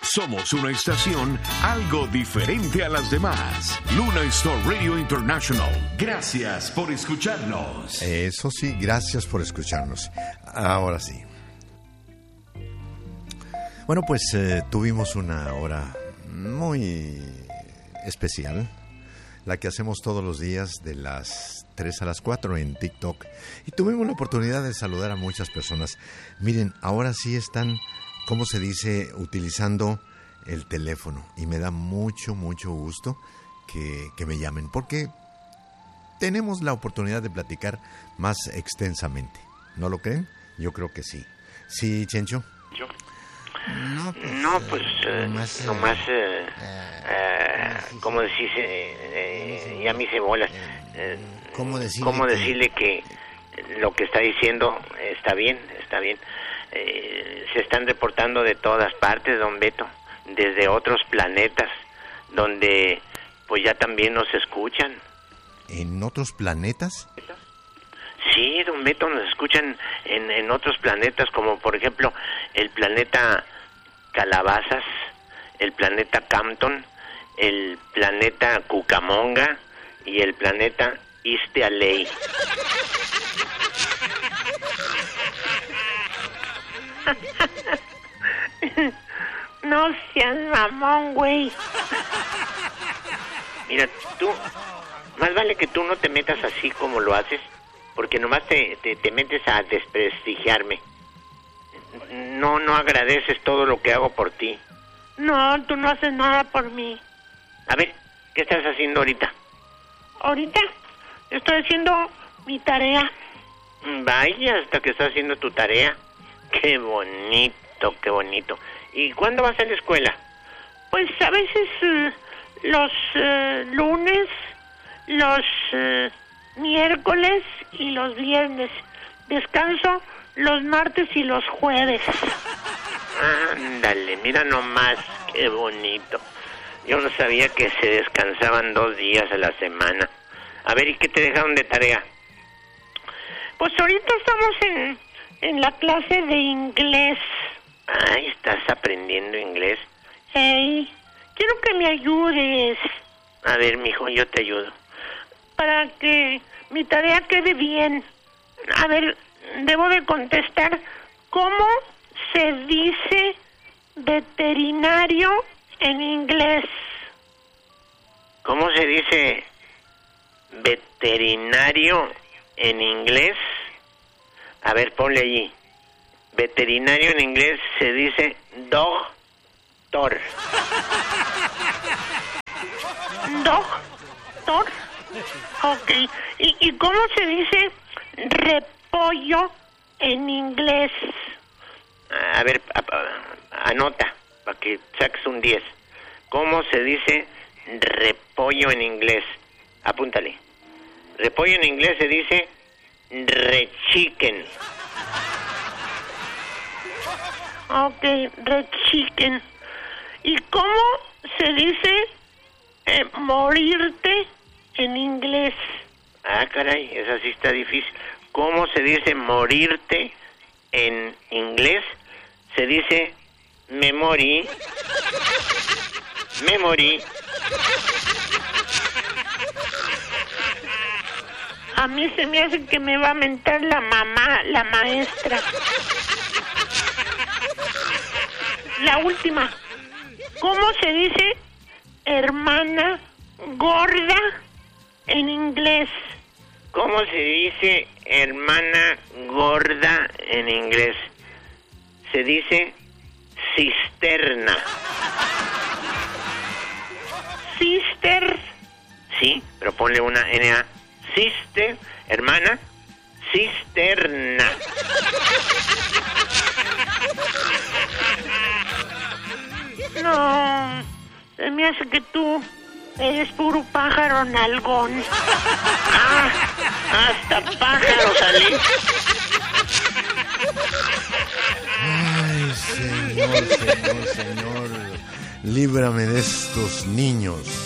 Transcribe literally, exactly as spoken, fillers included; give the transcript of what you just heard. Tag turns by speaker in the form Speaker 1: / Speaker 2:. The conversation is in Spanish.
Speaker 1: Somos una estación algo diferente a las demás. Luna Star Radio International. Gracias por escucharnos.
Speaker 2: Eso sí, gracias por escucharnos. Ahora sí. Bueno, pues eh, tuvimos una hora muy especial, la que hacemos todos los días de las tres a las cuatro en TikTok. Y tuvimos la oportunidad de saludar a muchas personas. Miren, ahora sí están, ¿cómo se dice?, utilizando el teléfono. Y me da mucho, mucho gusto que, que me llamen, porque tenemos la oportunidad de platicar más extensamente. ¿No lo creen? Yo creo que sí. ¿Sí, Chencho?
Speaker 3: Yo.
Speaker 4: No, pues,
Speaker 3: no, pues eh,
Speaker 4: nomás,
Speaker 3: nomás eh,
Speaker 4: eh,
Speaker 3: eh,
Speaker 4: sí,
Speaker 3: como decís, eh, eh, ya me hice bolas. Eh,
Speaker 4: ¿Cómo decirle,
Speaker 3: ¿Cómo
Speaker 4: que...
Speaker 3: decirle que lo que está diciendo está bien, está bien? Eh, se están reportando de todas partes, don Beto, desde otros planetas, donde pues ya también nos escuchan.
Speaker 2: ¿En otros planetas?
Speaker 3: Sí, don Beto, nos escuchan en, en otros planetas, como por ejemplo el planeta Calabazas, el planeta Campton, el planeta Cucamonga y el planeta Istealey.
Speaker 5: No seas mamón, güey.
Speaker 3: Mira, tú, más vale que tú no te metas así como lo haces, porque nomás te, te, te metes a desprestigiarme. No, no agradeces todo lo que hago por ti.
Speaker 5: No, tú no haces nada por mí.
Speaker 3: A ver, ¿qué estás haciendo ahorita?
Speaker 5: Ahorita estoy haciendo mi tarea.
Speaker 3: Vaya, hasta que estás haciendo tu tarea. Qué bonito, qué bonito. ¿Y cuándo vas a la escuela?
Speaker 5: Pues a veces eh, los eh, lunes, los eh, miércoles y los viernes. Descanso los martes y los jueves.
Speaker 3: Ándale, mira nomás, qué bonito. Yo no sabía que se descansaban dos días a la semana. A ver, ¿y qué te dejaron de tarea?
Speaker 5: Pues ahorita estamos en, en la clase de inglés.
Speaker 3: Ay, ¿estás aprendiendo inglés?
Speaker 5: Hey, quiero que me ayudes.
Speaker 3: A ver, mijo, yo te ayudo.
Speaker 5: Para que mi tarea quede bien. A ver, debo de contestar cómo se dice veterinario en inglés.
Speaker 3: ¿Cómo se dice veterinario en inglés? A ver, ponle allí. Veterinario en inglés se dice doctor.
Speaker 5: Doctor. Ok. ¿Y, y cómo se dice repollo en inglés?
Speaker 3: A ver, a, a, anota, para que saques un diez. ¿Cómo se dice repollo en inglés? Apúntale. Repollo en inglés se dice rechicken.
Speaker 5: Ok, rechicken. ¿Y cómo se dice eh, morirte en inglés?
Speaker 3: Ah, caray, esa sí está difícil. ¿Cómo se dice morirte en inglés? Se dice me morí. Me morí.
Speaker 5: A mí se me hace que me va a mentar la mamá, la maestra. La última. ¿Cómo se dice hermana gorda en inglés?
Speaker 3: ¿Cómo se dice hermana gorda en inglés? Se dice cisterna.
Speaker 5: Sister.
Speaker 3: Sí, pero ponle una N A. Sister, hermana, cisterna.
Speaker 5: No, se me hace que tú eres puro pájaro nalgón.
Speaker 3: Ah, hasta pájaro salí.
Speaker 2: Ay, señor, señor, señor, líbrame de estos niños.